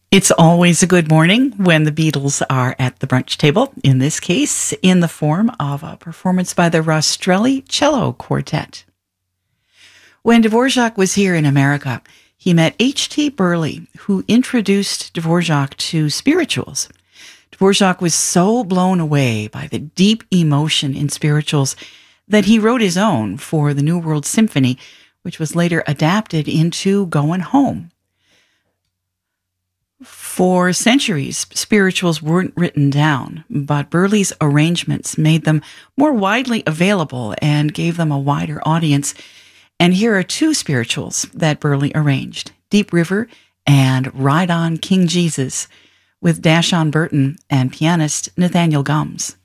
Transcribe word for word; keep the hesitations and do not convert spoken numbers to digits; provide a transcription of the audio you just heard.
It's always a good morning when the Beatles are at the brunch table, in this case, in the form of a performance by the Rastrelli Cello Quartet. When Dvorak was here in America, he met H T Burley, who introduced Dvorak to spirituals. Dvorak was so blown away by the deep emotion in spirituals that he wrote his own for the New World Symphony, which was later adapted into Goin' Home. For centuries, spirituals weren't written down, but Burley's arrangements made them more widely available and gave them a wider audience. And here are two spirituals that Burley arranged, Deep River and Ride On King Jesus, with Dashon Burton and pianist Nathaniel Gumbs.